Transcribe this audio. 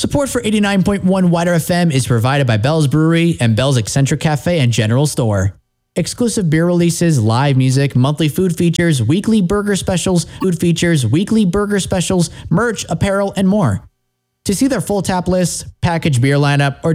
Support for 89.1 Wider FM is provided by Bell's Brewery and Bell's Eccentric Cafe and General Store. Exclusive beer releases, live music, monthly food features, weekly burger specials, merch, apparel, and more. To see their full tap list, packaged beer lineup, or